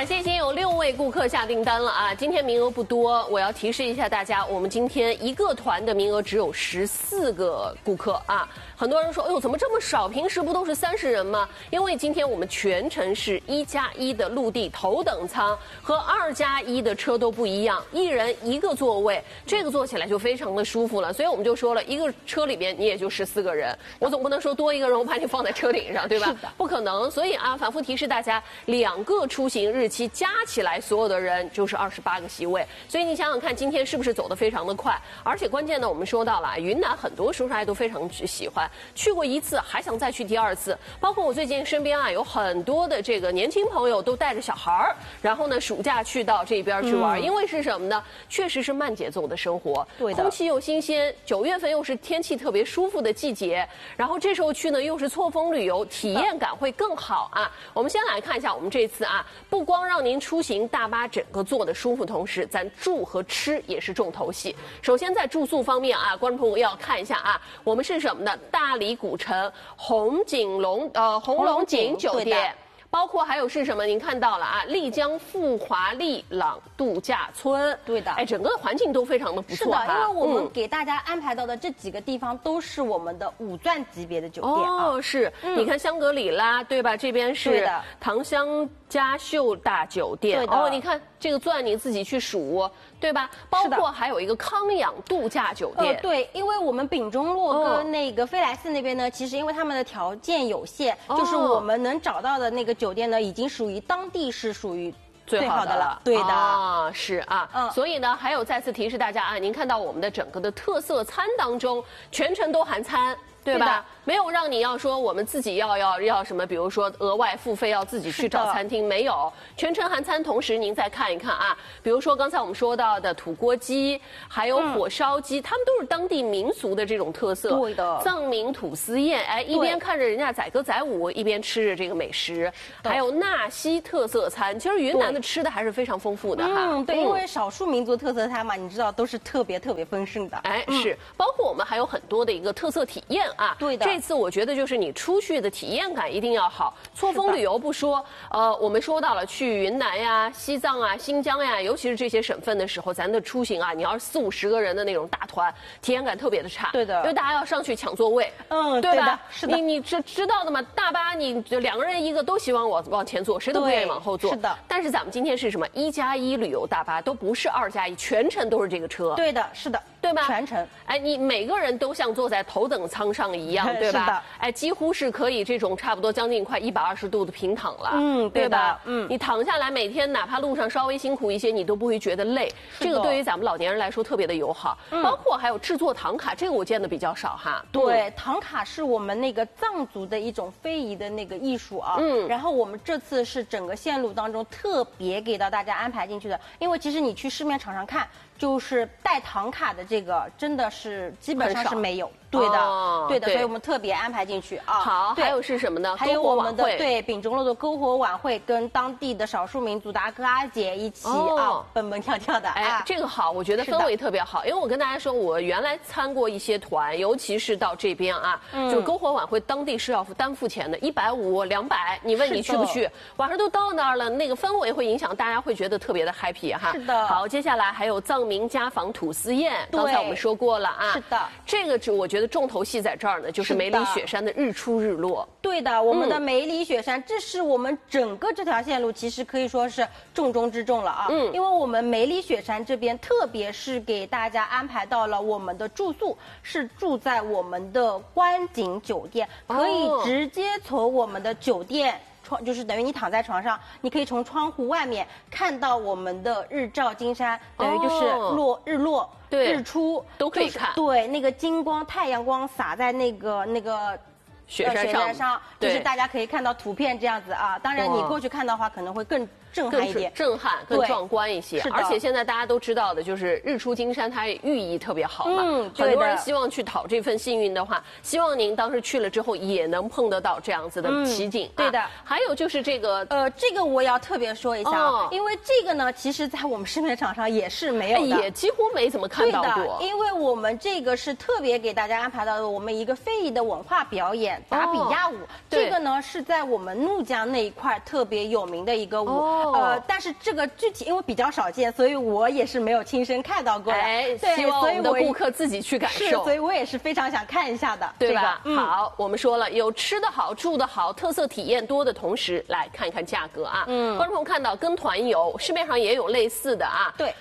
感谢已经有6位顾客下订单了啊！今天名额不多，我要提示一下大家，我们今天一个团的名额只有14个顾客啊！很多人说，哎呦，怎么这么少？平时不都是30人吗？因为今天我们全程是1+1的陆地头等舱，和2+1的车都不一样，一人一个座位，这个坐起来就非常的舒服了。所以我们就说了，一个车里边你也就14个人，我总不能说多一个人我把你放在车顶上，对吧？ 是的， 不可能。所以啊，反复提示大家，2个出行日期加起来，所有的人就是28个席位。所以你想想看，今天是不是走得非常的快？而且关键呢，我们说到了云南很多叔叔阿姨都非常喜欢，去过1次还想再去第2次。包括我最近身边啊有很多的这个年轻朋友都带着小孩儿，然后呢暑假去到这边去玩，因为是什么呢？确实是慢节奏的生活， 对的， 空气又新鲜，9月份又是天气特别舒服的季节，然后这时候去呢又是错峰旅游，体验感会更好啊。我们先来看一下我们这次啊，不光让您出行大巴整个坐的舒服，同时咱住和吃也是重头戏。首先在住宿方面啊，观众朋友要看一下啊，我们是什么呢？大理古城红龙井酒店。包括还有是什么？您看到了啊，丽江富华丽朗度假村， 对的， 哎，整个环境都非常的不错哈。 是的，因为我们给大家安排到的这几个地方都是我们的5钻级别的酒店啊。 哦，是，你看香格里拉对吧？这边是唐香嘉秀大酒店。 对的。 哦，你看这个钻你自己去数，对吧？包括还有一个康养度假酒店。 对，因为我们丙中洛跟那个飞来寺那边呢，其实因为他们的条件有限，就是我们能找到的那个酒店呢，已经属于当地是属于最好的了。对的啊，是啊，所以呢，还有再次提示大家啊，您看到我们的整个的特色餐当中，全程都含餐。对吧？没有让你要说我们自己要什么，比如说额外付费要自己去找餐厅，没有，全程含餐。同时您再看一看啊，比如说刚才我们说到的土锅鸡，还有火烧鸡，他们都是当地民俗的这种特色。 对的， 藏民土司宴，哎，一边看着人家载歌载舞，一边吃着这个美食，还有纳西特色餐。其实云南的吃的还是非常丰富的哈。 对，因为少数民族特色餐嘛，你知道都是特别丰盛的。 哎，是，包括我们还有很多的一个特色体验。啊， 对的。 这次我觉得就是你出去的体验感一定要好。错峰旅游不说，我们说到了去云南呀、西藏啊、新疆呀，尤其是这些省份的时候，咱的出行啊，你要是40、50个人的那种大团，体验感特别的差。 对的， 因为大家要上去抢座位，对吧？是的，你知道的嘛？大巴你就2个人一个，都希望我往前坐，谁都不愿意往后坐。 是的。 但是咱们今天是什么？1+1旅游大巴，都不是2+1，全程都是这个车。 对的，是的。 对吧？ 全程， 哎，你每个人都像坐在头等舱上一样，对吧？ 是的。 哎，几乎是可以这种差不多将近快120度的平躺了， 对吧？你躺下来，每天哪怕路上稍微辛苦一些，你都不会觉得累。这个对于咱们老年人来说特别的友好。包括还有制作唐卡，这个我见的比较少哈。 对，唐卡是我们那个藏族的一种非遗的那个艺术啊。然后我们这次是整个线路当中特别给到大家安排进去的，因为其实你去市面场上看。就是带唐卡的这个真的是基本上是没有，对的，所以我们特别安排进去啊。 好，还有是什么呢？ 还有我们的丙中洛的篝火晚会，跟当地的少数民族的阿哥阿姐一起蹦蹦跳跳的。 哎，这个好，我觉得氛围特别好。因为我跟大家说，我原来参过一些团，尤其是到这边啊，就是篝火晚会，当地是要单付钱的，150、200。你问你去不去？晚上都到那儿了，那个氛围会影响大家，会觉得特别的 happy 哈。 是的。 好，接下来还有藏民家访土司宴，刚才我们说过了啊。 是的， 这个我觉得重头戏在这儿呢，就是梅里雪山的日出日落。 对的，我们的梅里雪山，这是我们整个这条线路其实可以说是重中之重了啊。因为我们梅里雪山这边，特别是给大家安排到了我们的住宿，是住在我们的观景酒店，可以直接从我们的酒店。就是等于你躺在床上，你可以从窗户外面看到我们的日照金山，等于就是日落、日出都可以看。 对，那个金光、太阳光洒在那个雪山上， 就是大家可以看到图片这样子啊。当然，你过去看的话，可能会更震撼一点， 震撼更壮观一些。而且现在大家都知道的，就是日出金山，它寓意特别好嘛。很多人希望去讨这份幸运的话，希望您当时去了之后也能碰得到这样子的奇景。 对的。 还有就是这个， 这个我要特别说一下，因为这个呢，其实在我们市面场上也是没有的， 也几乎没怎么看到过。 因为我们这个是特别给大家安排到的我们一个非遗的文化表演。 达比亚舞，这个呢是在我们怒江那一块特别有名的一个舞。但是这个具体因为比较少见，所以我也是没有亲身看到过的。 希望我们的顾客自己去感受。 所以我也是非常想看一下的， 对吧？好，我们说了，有吃的好、住的好、特色体验多的同时，来看一看价格啊。观众朋友看到跟团游，市面上也有类似的啊。 对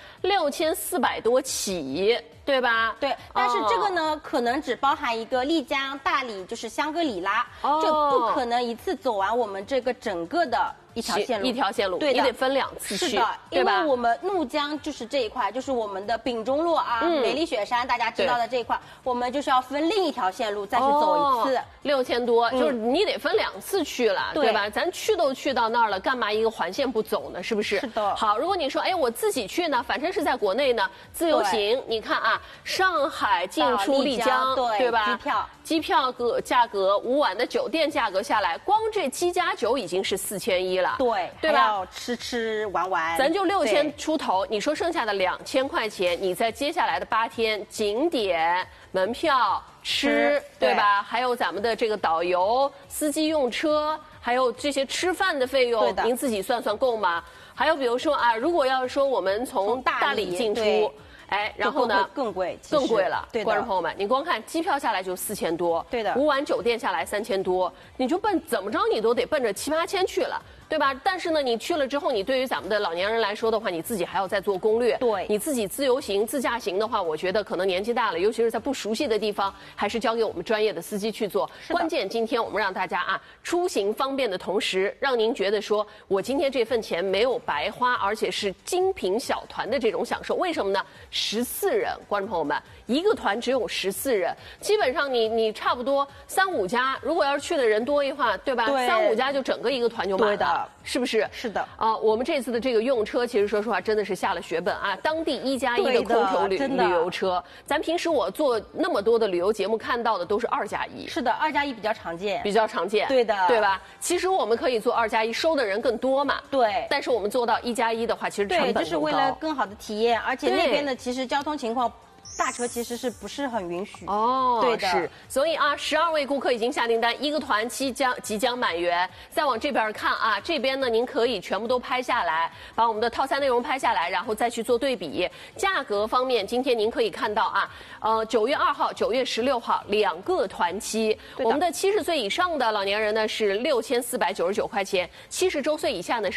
，6400多起。对吧？ 对，但是这个呢，可能只包含一个丽江、大理，就是香格里拉，这不可能一次走完我们这个整个的一条线路， 对的，你得分2次去， 是的， 对吧？ 因为我们怒江就是这一块，就是我们的丙中洛啊，美丽雪山，大家知道的这一块，我们就是要分另一条线路再去走一次 ，6000多，就是你得分2次去了，对吧？咱去都去到那儿了，干嘛一个环线不走呢？是不是？ 是的。 好，如果你说，哎，我自己去呢，反正是在国内呢，自由行，你看啊。上海进出丽江，对吧？机票价格5晚的酒店价格下来，光这7+9已经是4100了， 对吧？要吃玩， 咱就6000出头，你说剩下的2000块钱，你在接下来的8天景点、门票、吃，对吧？还有咱们的这个导游、司机用车，还有这些吃饭的费用，您自己算算够吗？还有比如说啊，如果要是说我们从大理进出。哎，然后呢？ 更贵了。对，观众朋友们，你光看机票下来就4000多， 对的 ，5晚酒店下来3000多，你就怎么着你都得奔着7、8千去了。对吧？但是呢，你去了之后，你对于咱们的老年人来说的话，你自己还要再做攻略。 对， 你自己自由行、自驾行的话，我觉得可能年纪大了，尤其是在不熟悉的地方，还是交给我们专业的司机去做。关键今天我们让大家啊，出行方便的同时，让您觉得说我今天这份钱没有白花，而且是精品小团的这种享受。为什么呢？14人，观众朋友们，一个团只有14人，基本上你差不多3、5家，如果要是去的人多的话，对吧？3、5家就整个一个团就满了。是不是？ 是的啊，我们这次的这个用车，其实说实话，真的是下了血本啊。当地1+1的空头旅游车，咱平时我做那么多的旅游节目看到的都是2+1。 是的，2+1比较常见， 对的，对吧？其实我们可以做2+1，收的人更多嘛。 对。 但是我们做到1+1的话，其实成本更高。 对，就是为了更好的体验，而且那边的其实交通情况。大车其实是不是很允许？对的， 是。所以啊，12位顾客已经下订单，一个团即将满员。再往这边看啊，这边呢您可以全部都拍下来，把我们的套餐内容拍下来，然后再去做对比。价格方面，今天您可以看到啊，9月2号、9月16号2个团期，我们的70岁以上的老年人呢是6499块钱，70周岁以下呢是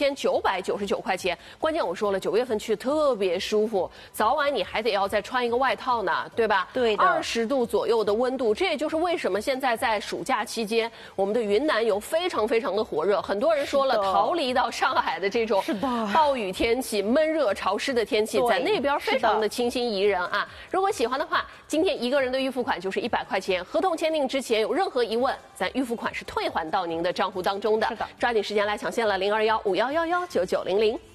6999块钱。关键我说了，9月份去特别舒服，早晚你还得要再穿一个外套呢，对吧？ 对的 ，20度左右的温度，这也就是为什么现在在暑假期间，我们的云南游非常的火热。很多人说了，逃离到上海的这种暴雨天气、闷热潮湿的天气，在那边非常的清新宜人啊。如果喜欢的话，今天一个人的预付款就是100块钱，合同签订之前有任何疑问，咱预付款是退还到您的账户当中的。 是的， 抓紧时间来抢现了，0215111990。